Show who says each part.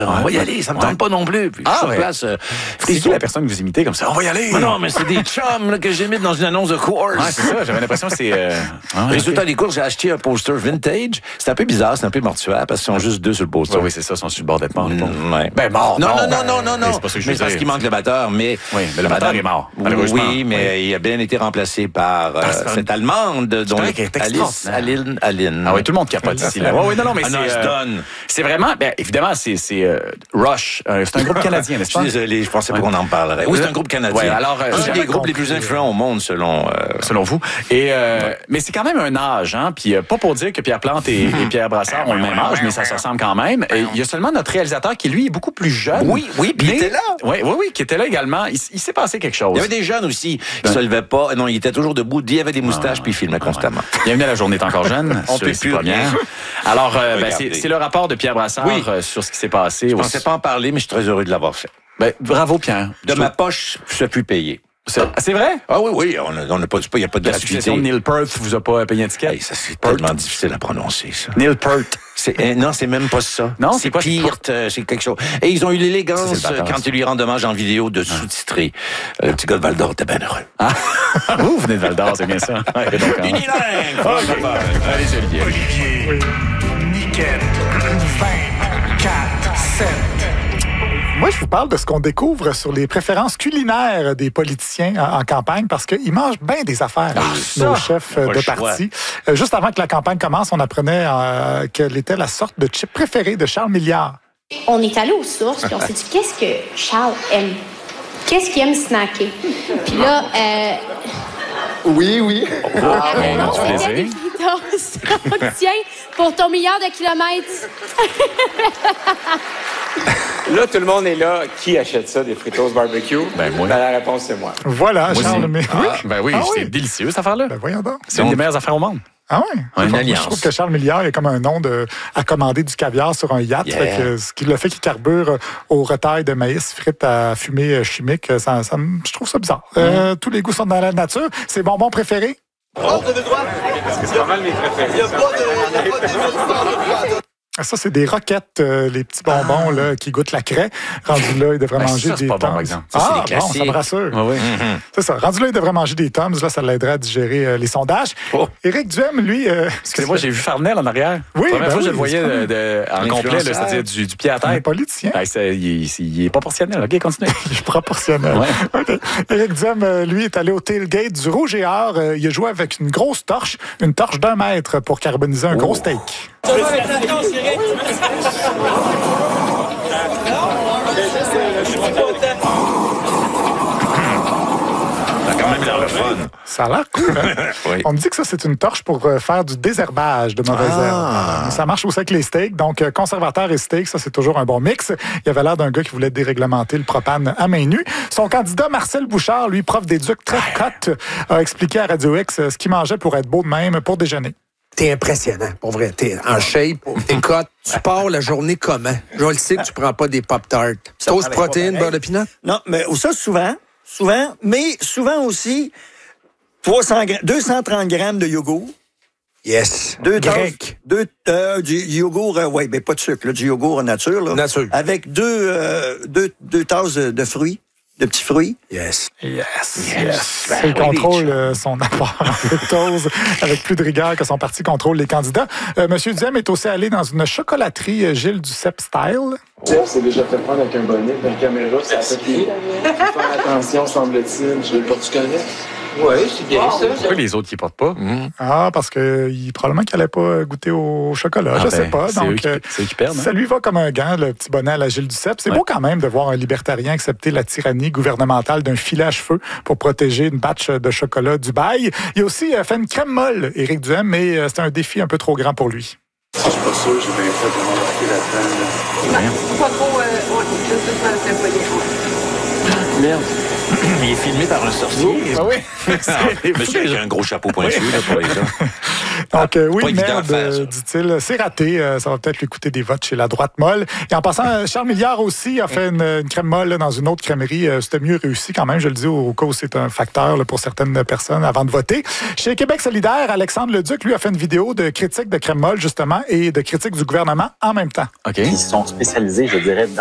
Speaker 1: On va y aller, ça me tente pas non plus. Puis sur place,
Speaker 2: c'est qui la personne que vous imitez comme ça? On va y aller!
Speaker 1: Non, mais c'est des chums là, que j'imite dans une annonce de course.
Speaker 2: Ouais, c'est ça, j'avais l'impression que c'est...
Speaker 1: Résultat des courses, j'ai acheté un poster vintage. C'est un peu bizarre, c'est un peu mortuaire, parce qu'ils sont juste deux sur le poster.
Speaker 2: Oui, c'est ça, ils sont sur le bord d'être morts.
Speaker 1: Ouais.
Speaker 2: Ben, mort!
Speaker 1: Non.
Speaker 2: C'est pas ça que je
Speaker 1: mais
Speaker 2: veux
Speaker 1: parce
Speaker 2: dire.
Speaker 1: qu'il manque le batteur, mais...
Speaker 2: Oui, mais le batteur est mort, malheureusement.
Speaker 1: Oui, mais il a bien été remplacé par cette Allemande, dont Alice Aline.
Speaker 2: Ah oui, tout le monde capote ici. Oui, non, mais c'est vraiment... Ben, évidemment, c'est Rush. C'est un groupe canadien, n'est-ce pas?
Speaker 1: Je suis désolé, je pensais pas qu'on en parlerait. Oui, c'est un groupe canadien.
Speaker 2: Ouais, alors,
Speaker 1: c'est un des groupes les plus influents au monde, selon
Speaker 2: vous. Et, mais c'est quand même un âge, hein. Puis pas pour dire que Pierre Plante et Pierre Brassard ont le même âge, mais ça se ressemble quand même. Et il y a seulement notre réalisateur qui, lui, est beaucoup plus jeune.
Speaker 1: Oui, puis il était là.
Speaker 2: Oui, qui était là également. Il s'est passé quelque chose.
Speaker 1: Il y avait des jeunes aussi qui se levaient pas. Non, il était toujours debout. Il avait des moustaches, puis il filmait constamment.
Speaker 2: Bienvenue à La Journée est encore jeune.
Speaker 1: On peut plus rien.
Speaker 2: Alors, c'est le rapport de Pierre Brassard sur ce qui s'est passé.
Speaker 1: Je pensais pas en parler, mais je suis très heureux de l'avoir fait.
Speaker 2: Ben, bravo, Pierre.
Speaker 1: De ma poche, je suis payé.
Speaker 2: C'est vrai?
Speaker 1: Ah oui, on n'a pas, il n'y a pas de
Speaker 2: gratuité. La succession de Neil Peart vous a pas payé un ticket?
Speaker 1: Hey, ça, c'est tellement difficile à prononcer, ça.
Speaker 2: Neil Peart.
Speaker 1: Non, c'est même pas ça.
Speaker 2: Non,
Speaker 1: c'est quoi? Pire, c'est quelque chose. Et ils ont eu l'élégance, quand ils lui rendent hommage en vidéo, de sous-titrer. Le petit gars de Val-d'Or était bien heureux.
Speaker 2: Vous venez de Val-d'Or, c'est bien ça.
Speaker 1: Unilingue!
Speaker 2: Allez, Olivier.
Speaker 3: Olivier, Niquette, 24, 7.
Speaker 4: Moi, je vous parle de ce qu'on découvre sur les préférences culinaires des politiciens en campagne parce qu'ils mangent bien des affaires, nos chefs de parti. Juste avant que la campagne commence, on apprenait quelle était la sorte de chip préférée de Charles Milliard.
Speaker 5: On est allé aux sources puis on s'est dit, qu'est-ce que Charles aime? Qu'est-ce qu'il aime snacker? Puis là,
Speaker 4: Oui.
Speaker 5: Tiens, pour ton milliard de kilomètres.
Speaker 6: Là, tout le monde est là. Qui achète ça, des fritos barbecue?
Speaker 2: Ben, moi.
Speaker 6: Ben, la réponse, c'est moi.
Speaker 4: Voilà, Charles. Mais...
Speaker 2: C'est délicieux, cette affaire-là.
Speaker 4: Ben, voyons donc.
Speaker 2: C'est une des meilleures affaires au monde.
Speaker 4: Ah oui?
Speaker 1: Une alliance.
Speaker 4: Je trouve que Charles Milliard est comme un nom à commander du caviar sur un yacht. Ce qui le fait qu'il carbure au retail de maïs frites à fumée chimique, je trouve ça bizarre. Tous les goûts sont dans la nature. C'est bonbon préféré?
Speaker 6: C'est pas mal mes préférés.
Speaker 4: Ça, c'est des roquettes, les petits bonbons là, qui goûtent la craie. Rendu là, il devrait manger
Speaker 2: ça,
Speaker 4: des
Speaker 2: pas
Speaker 4: Tums.
Speaker 2: bon, par exemple.
Speaker 1: Ça, c'est des
Speaker 4: Bon,
Speaker 1: classiques.
Speaker 4: ça me rassure.
Speaker 2: Oui.
Speaker 4: C'est ça. Rendu là, il devrait manger des Tums. Là, ça l'aiderait à digérer les sondages. Éric Duhem, lui...
Speaker 2: Excusez-moi, j'ai vu Farnell en arrière.
Speaker 4: Oui,
Speaker 2: la première fois, je le
Speaker 4: oui,
Speaker 2: voyais en complet, là, c'est-à-dire du pied à
Speaker 4: un
Speaker 2: tête.
Speaker 4: politicien.
Speaker 2: Il est proportionnel. OK, continuez.
Speaker 4: Il est proportionnel.
Speaker 2: Ouais.
Speaker 4: Okay. Éric Duhem, lui, est allé au tailgate du Rouge et Or. Il a joué avec une grosse torche, une torche d'1 mètre pour carboniser un gros steak. Ça a l'air cool, hein?
Speaker 1: Oui.
Speaker 4: On me dit que ça, c'est une torche pour faire du désherbage de mauvaises herbes. Ça marche aussi avec les steaks. Donc, conservateur et steak, ça, c'est toujours un bon mix. Il avait l'air d'un gars qui voulait déréglementer le propane à main nue. Son candidat, Marcel Bouchard, lui, prof d'éduc très cote, a expliqué à Radio X ce qu'il mangeait pour être beau de même pour déjeuner.
Speaker 7: T'es impressionnant, pour vrai. T'es en shape, t'es cote. Tu pars la journée comment? Je le sais que tu prends pas des Pop-Tarts. Toast, protéines, beurre de pinot?
Speaker 8: Non, mais ça, souvent, mais souvent aussi, 230 grammes de yogourt.
Speaker 7: Yes.
Speaker 8: Grec. Du yogourt, oui, mais pas de sucre, là, du yogourt nature. Là,
Speaker 7: nature.
Speaker 8: Avec deux tasses de fruits. De petits fruits.
Speaker 7: Yes.
Speaker 4: Il contrôle son apport en fructose avec plus de rigueur que son parti contrôle les candidats. Monsieur Duhem est aussi allé dans une chocolaterie Gilles Duceppe Style.
Speaker 9: Jeff s'est déjà fait prendre avec un bonnet, une caméra, ça fait qu'il faut faire attention, semble-t-il. Je le porte correct.
Speaker 6: Oui, c'est bien ça.
Speaker 2: Pourquoi les autres qui portent pas?
Speaker 4: Parce que probablement qu'il n'allait pas goûter au chocolat. Je sais pas. Donc,
Speaker 2: c'est eux qui perdent.
Speaker 4: Ça lui va comme un gant, le petit bonnet à la Gilles Duceppe. C'est beau quand même de voir un libertarien accepter la tyrannie gouvernementale d'un filet à cheveux pour protéger une batch de chocolat Dubaï. Il a aussi fait une crème molle, Éric Duhem, mais c'est un défi un peu trop grand pour lui.
Speaker 9: Je suis pas sûr, j'ai bien fait de m'embarquer là-dedans.
Speaker 10: Pas trop,
Speaker 9: Merde.
Speaker 1: Il est filmé par un sorcier.
Speaker 4: Ah oui.
Speaker 1: Monsieur avec un gros chapeau pointu là, pour les gens.
Speaker 4: Donc, oui,
Speaker 1: pas évident à
Speaker 4: merde,
Speaker 1: faire, ça.
Speaker 4: dit-il. C'est raté. Ça va peut-être lui coûter des votes chez la droite molle. Et en passant, Charles Milliard aussi a fait une crème molle là, dans une autre crèmerie. C'était mieux réussi quand même, je le dis, au cas où c'est un facteur là, pour certaines personnes avant de voter. Chez Québec solidaire, Alexandre Leduc, lui, a fait une vidéo de critique de crème molle, justement, et de critique du gouvernement en même temps.
Speaker 2: OK.
Speaker 10: Ils sont spécialisés, je dirais,